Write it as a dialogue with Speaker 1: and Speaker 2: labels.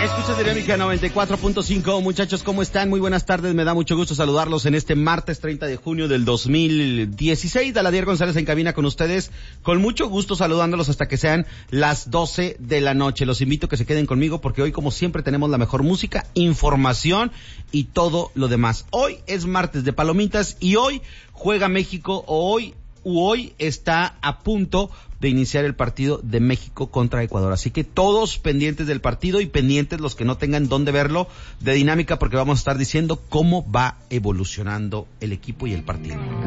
Speaker 1: Escucha Dinámica 94.5, muchachos, ¿cómo están? Muy buenas tardes, me da mucho gusto saludarlos en este martes 30 de junio del 2016. Daladier González en cabina con ustedes, con mucho gusto saludándolos hasta que sean las 12 de la noche. Los invito a que se queden conmigo porque hoy, como siempre, tenemos la mejor música, información y todo lo demás. Hoy es martes de palomitas y hoy juega México, hoy está a punto de iniciar el partido de México contra Ecuador. Así que todos pendientes del partido y pendientes los que no tengan dónde verlo de Dinámica, porque vamos a estar diciendo cómo va evolucionando el equipo y el partido.